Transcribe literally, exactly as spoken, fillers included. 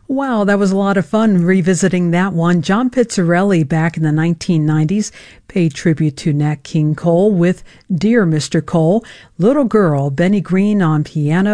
Wow, that was a lot of fun revisiting that one. John Pizzarelli back in the nineteen nineties paid tribute to Nat King Cole with Dear Mister Cole, Little Girl, Benny Green on piano,